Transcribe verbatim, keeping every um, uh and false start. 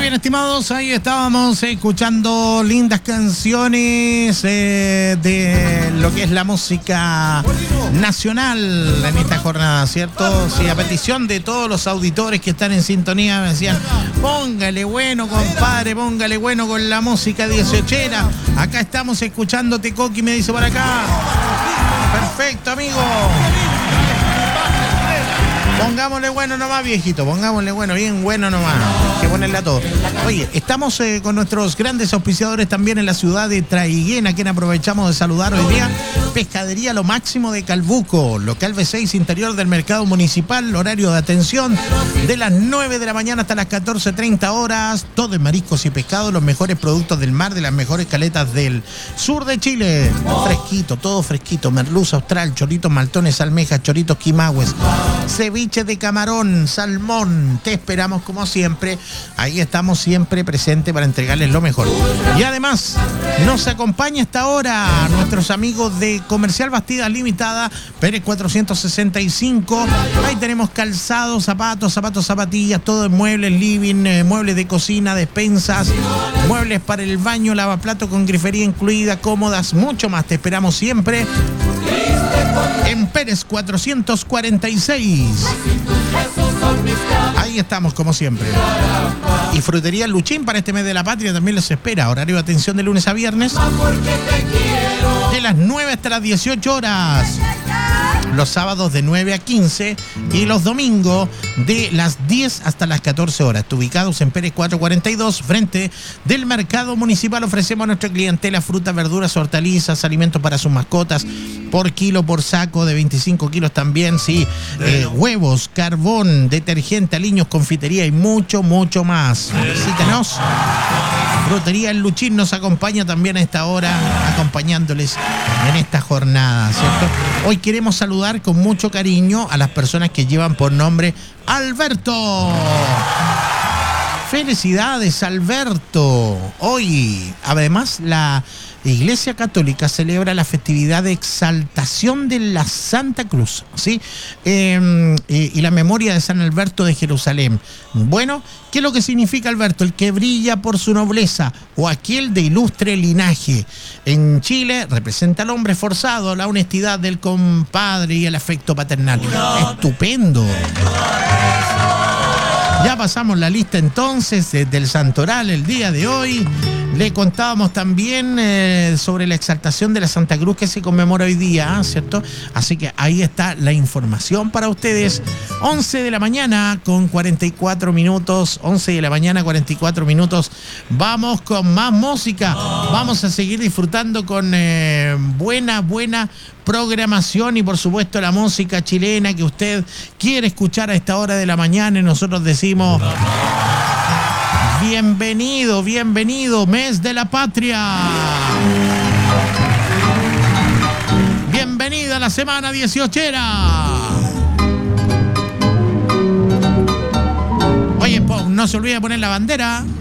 bien, estimados, ahí estábamos escuchando lindas canciones eh, de lo que es la música nacional en esta jornada, ¿cierto? Sí, a petición de todos los auditores que están en sintonía me decían, póngale bueno, compadre, póngale bueno con la música dieciochera. Acá estamos escuchándote, Coqui, me dice por acá. Perfecto, amigo. Pongámosle bueno nomás, viejito, pongámosle bueno, bien bueno nomás, hay que ponerle a todo. Oye, estamos eh, con nuestros grandes auspiciadores también en la ciudad de Traiguén, a quien aprovechamos de saludar hoy día. Pescadería Lo Máximo de Calbuco, local B seis, interior del mercado municipal, horario de atención de las nueve de la mañana hasta las catorce treinta horas, todo en mariscos y pescado, los mejores productos del mar de las mejores caletas del sur de Chile. Fresquito, todo fresquito, merluza austral, choritos maltones, almejas, choritos quimahües, ceviche de camarón, salmón. Te esperamos como siempre. Ahí estamos siempre presentes para entregarles lo mejor. Y además nos acompaña esta hora nuestros amigos de Comercial Bastidas Limitada, Pérez cuatrocientos sesenta y cinco. Ahí tenemos calzado, zapatos, zapatos, zapatillas, todo en muebles, living, eh, muebles de cocina, despensas, muebles para el baño, lavaplato con grifería incluida, cómodas, mucho más. Te esperamos siempre en Pérez cuatrocientos cuarenta y seis. Ahí estamos como siempre. Y Frutería Luchín para este mes de la patria también los espera. Horario de atención de lunes a viernes de las nueve hasta las dieciocho horas. Los sábados de nueve a quince y los domingos de las diez hasta las catorce horas. Ubicados en Pérez cuatrocientos cuarenta y dos, frente del mercado municipal, ofrecemos a nuestra clientela frutas, verduras, hortalizas, alimentos para sus mascotas, por kilo, por saco, de veinticinco kilos también, sí, eh, huevos, carbón, detergente, aliños, confitería y mucho, mucho más. Visítenos. Frutería El Luchín nos acompaña también a esta hora, acompañándoles en esta jornada, ¿cierto? Hoy queremos saludar con mucho cariño a las personas que llevan por nombre Alberto. Felicidades, Alberto. Hoy, además, la Iglesia Católica celebra la festividad de exaltación de la Santa Cruz, ¿sí? Eh, eh, y la memoria de San Alberto de Jerusalén. Bueno, ¿qué es lo que significa Alberto? El que brilla por su nobleza o aquel de ilustre linaje. En Chile representa al hombre esforzado, la honestidad del compadre y el afecto paternal. Estupendo. Ya pasamos la lista entonces del santoral el día de hoy. Le contábamos también eh, sobre la exaltación de la Santa Cruz que se conmemora hoy día, ¿cierto? Así que ahí está la información para ustedes. once de la mañana con cuarenta y cuatro minutos. once de la mañana, cuarenta y cuatro minutos. Vamos con más música. Vamos a seguir disfrutando con eh, buena, buena programación y por supuesto la música chilena que usted quiere escuchar a esta hora de la mañana, y nosotros decimos bienvenido, bienvenido, mes de la patria. Bienvenida a la semana dieciochera. Oye, no se olvide poner la bandera.